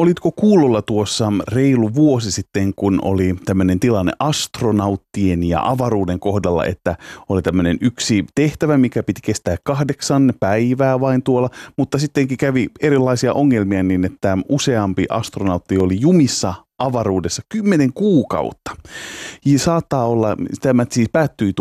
Olitko kuulolla tuossa reilu vuosi sitten, kun oli tämmöinen tilanne astronauttien ja avaruuden kohdalla, että oli tämmöinen yksi tehtävä, mikä piti kestää 8 päivää vain tuolla, mutta sittenkin kävi erilaisia ongelmia niin, että useampi astronautti oli jumissa avaruudessa 10 kuukautta. Ja saattaa olla, tämä siis päättyi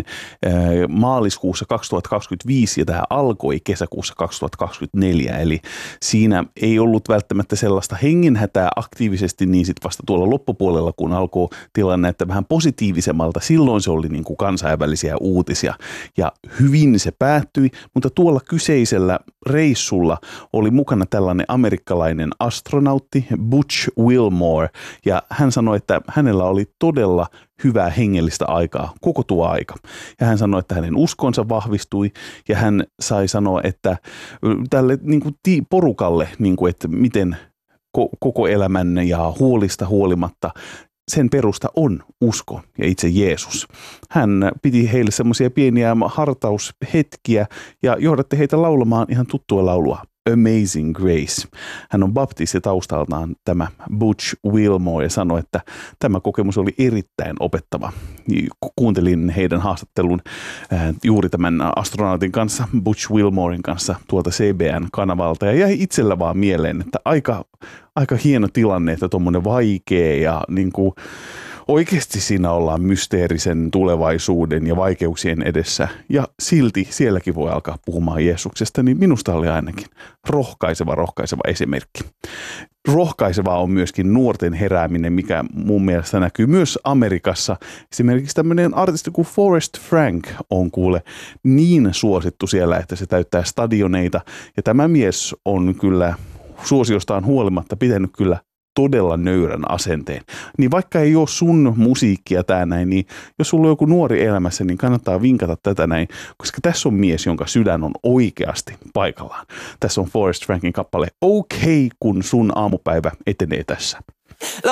maaliskuussa 2025 ja tämä alkoi kesäkuussa 2024. Eli siinä ei ollut välttämättä sellaista hengenhätää aktiivisesti niin sitten vasta tuolla loppupuolella, kun alkoi tilanne näyttää vähän positiivisemmalta. Silloin se oli niin kuin kansainvälisiä uutisia ja hyvin se päättyi, mutta tuolla kyseisellä reissulla oli mukana tällainen amerikkalainen astronautti Butch Wilmore. Ja hän sanoi, että hänellä oli todella hyvää hengellistä aikaa, koko tuo aika. Ja hän sanoi, että hänen uskonsa vahvistui ja hän sai sanoa, että tälle niin kuin porukalle, niin kuin, että miten koko elämän ja huolista huolimatta sen perusta on usko ja itse Jeesus. Hän piti heille semmoisia pieniä hartaushetkiä ja johdatti heitä laulamaan ihan tuttua laulua. Amazing Grace. Hän on baptisti taustaltaan tämä Butch Wilmore ja sanoi, että tämä kokemus oli erittäin opettava. Kuuntelin heidän haastattelun juuri tämän astronautin kanssa, Butch Wilmoren kanssa tuolta CBN-kanavalta ja jäi itsellä vaan mieleen, että aika hieno tilanne, että tuommoinen vaikea ja niin kuin oikeasti siinä ollaan mysteerisen tulevaisuuden ja vaikeuksien edessä ja silti sielläkin voi alkaa puhumaan Jeesuksesta, niin minusta oli ainakin rohkaiseva esimerkki. Rohkaisevaa on myöskin nuorten herääminen, mikä mun mielestä näkyy myös Amerikassa. Esimerkiksi tämmöinen artisti kuin Forrest Frank on kuule niin suosittu siellä, että se täyttää stadioneita ja tämä mies on kyllä suosiostaan huolimatta pitänyt kyllä todella nöyrän asenteen. Niin vaikka ei ole sun musiikkia tää näin, niin jos sulla on joku nuori elämässä, niin kannattaa vinkata tätä näin, koska tässä on mies, jonka sydän on oikeasti paikallaan. Tässä on Forrest Frankin kappale OK, kun sun aamupäivä etenee tässä.